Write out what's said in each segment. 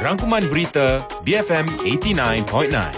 Rangkuman Berita BFM 89.9.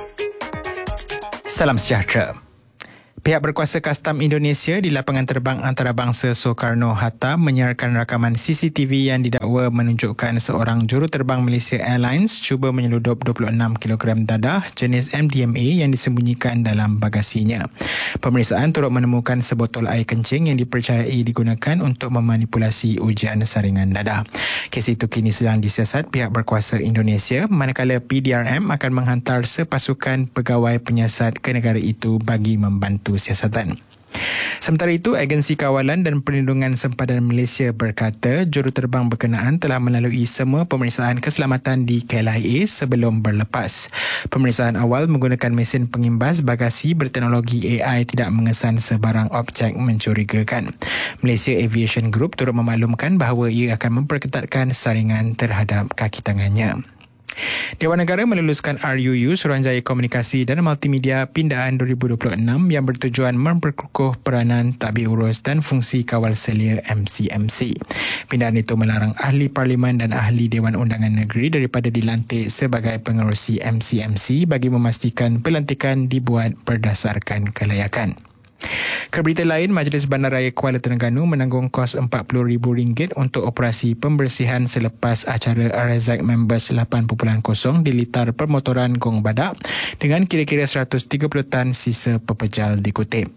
Salam sejahtera. Pihak berkuasa Kastam Indonesia di lapangan terbang antarabangsa Soekarno-Hatta menyiarkan rakaman CCTV yang didakwa menunjukkan seorang juruterbang Malaysia Airlines cuba menyeludup 26 kg dadah jenis MDMA yang disembunyikan dalam bagasinya. Pemeriksaan turut menemukan sebotol air kencing yang dipercayai digunakan untuk memanipulasi ujian saringan dadah. Kes itu kini sedang disiasat pihak berkuasa Indonesia, manakala PDRM akan menghantar sepasukan pegawai penyiasat ke negara itu bagi membantu siasatan. Sementara itu, Agensi Kawalan dan Perlindungan Sempadan Malaysia berkata juruterbang berkenaan telah melalui semua pemeriksaan keselamatan di KLIA sebelum berlepas. Pemeriksaan awal menggunakan mesin pengimbas bagasi berteknologi AI tidak mengesan sebarang objek mencurigakan. Malaysia Aviation Group turut memaklumkan bahawa ia akan memperketatkan saringan terhadap kaki tangannya. Dewan Negara meluluskan RUU Suruhanjaya Komunikasi dan Multimedia Pindaan 2026 yang bertujuan memperkukuh peranan tadbir urus dan fungsi kawal selia MCMC. Pindaan itu melarang ahli parlimen dan ahli Dewan Undangan Negeri daripada dilantik sebagai pengerusi MCMC bagi memastikan pelantikan dibuat berdasarkan kelayakan. Ke berita lain, Majlis Bandaraya Kuala Terengganu menanggung kos RM40,000 untuk operasi pembersihan selepas acara RZAC Members 8.0 di litar permotoran Gong Badak dengan kira-kira 130 tan sisa pepejal dikutip.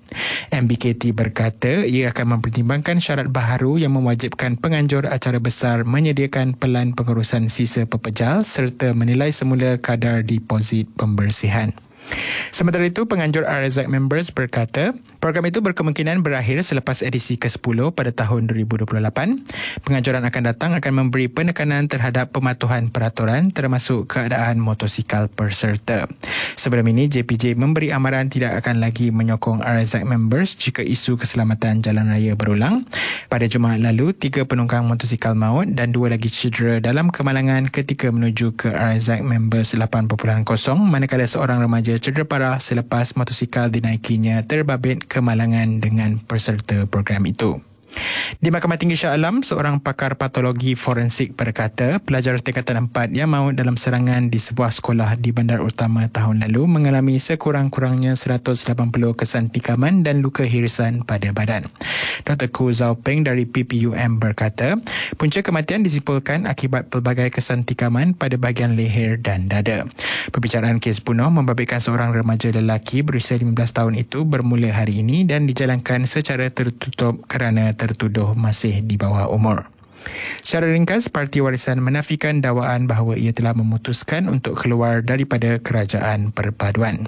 MBKT berkata ia akan mempertimbangkan syarat baharu yang mewajibkan penganjur acara besar menyediakan pelan pengurusan sisa pepejal serta menilai semula kadar deposit pembersihan. Sementara itu, penganjur RZAC Members berkata program itu berkemungkinan berakhir selepas edisi ke-10 pada tahun 2028. Penganjuran akan datang akan memberi penekanan terhadap pematuhan peraturan termasuk keadaan motosikal peserta. Sebelum ini, JPJ memberi amaran tidak akan lagi menyokong RZAC Members jika isu keselamatan jalan raya berulang. Pada Jumaat lalu, 3 penunggang motosikal maut dan 2 lagi cedera dalam kemalangan ketika menuju ke RZAC Members 8.0 manakala seorang remaja cedera parah selepas motosikal dinaikinya terbabit kemalangan dengan peserta program itu. Di Mahkamah Tinggi Shah Alam, seorang pakar patologi forensik berkata pelajar tingkatan 4 yang maut dalam serangan di sebuah sekolah di Bandar Utama tahun lalu mengalami sekurang-kurangnya 180 kesan tikaman dan luka hirisan pada badan. Dr. Ku Zhao Peng dari PPUM berkata, punca kematian disimpulkan akibat pelbagai kesan tikaman pada bahagian leher dan dada. Perbicaraan kes bunuh membabitkan seorang remaja lelaki berusia 15 tahun itu bermula hari ini dan dijalankan secara tertutup kerana tertuduh masih di bawah umur. Secara ringkas, Parti Warisan menafikan dakwaan bahawa ia telah memutuskan untuk keluar daripada kerajaan perpaduan.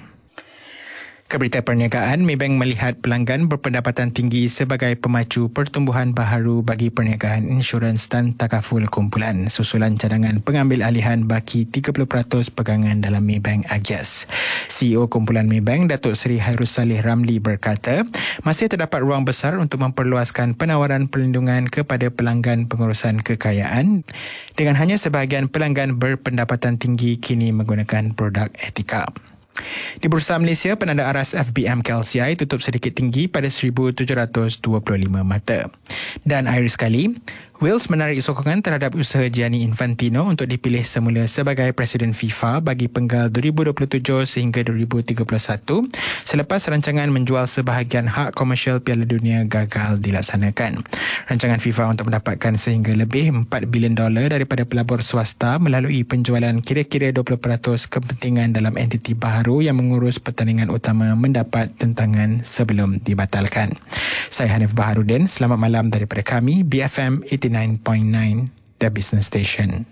Ke berita perniagaan, Maybank melihat pelanggan berpendapatan tinggi sebagai pemacu pertumbuhan baharu bagi perniagaan insurans dan takaful kumpulan susulan cadangan pengambil alihan baki 30% pegangan dalam Maybank Agias. CEO kumpulan Maybank, Datuk Seri Hairus Saleh Ramli berkata, masih terdapat ruang besar untuk memperluaskan penawaran perlindungan kepada pelanggan pengurusan kekayaan dengan hanya sebahagian pelanggan berpendapatan tinggi kini menggunakan produk etika. Di Bursa Malaysia, penanda aras FBM KLCI tutup sedikit tinggi pada 1,725 mata. Dan akhir sekali, Wales menarik sokongan terhadap usaha Gianni Infantino untuk dipilih semula sebagai Presiden FIFA bagi penggal 2027 sehingga 2031 selepas rancangan menjual sebahagian hak komersial Piala Dunia gagal dilaksanakan. Rancangan FIFA untuk mendapatkan sehingga lebih $4 bilion daripada pelabur swasta melalui penjualan kira-kira 20% kepentingan dalam entiti baharu yang mengurus pertandingan utama mendapat tentangan sebelum dibatalkan. Saya Hanif Baharudin, selamat malam daripada kami, BFM 89.9, The Business Station.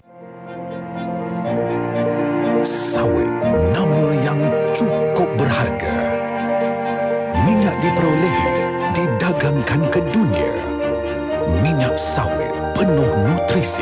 Sawit, nama yang cukup berharga. Minyak diperolehi, didagangkan ke dunia. Minyak sawit penuh nutrisi.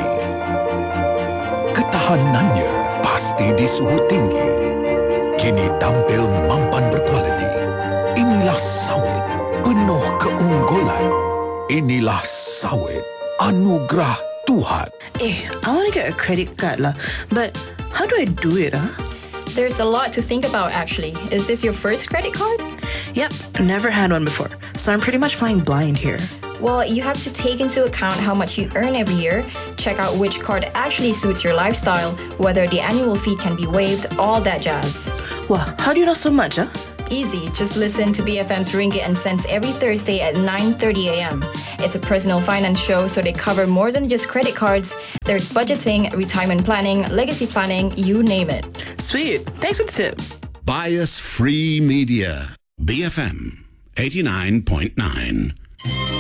Ketahanannya pasti di suhu tinggi. Kini tampil mampan berkualiti. Inilah sawit penuh keunggulan. Inilah sawit anugerah Tuhan. I want to get a credit card lah. But how do I do it? There's a lot to think about actually. Is this your first credit card? Yep, never had one before. So I'm pretty much flying blind here. Well, you have to take into account how much you earn every year, check out which card actually suits your lifestyle, whether the annual fee can be waived, all that jazz. Wow, how do you know so much, huh? Easy, just listen to BFM's Ringgit and Cents every Thursday at 9:30 a.m. It's a personal finance show, so they cover more than just credit cards. There's budgeting, retirement planning, legacy planning, you name it. Sweet. Thanks for the tip. Bias Free Media. BFM 89.9.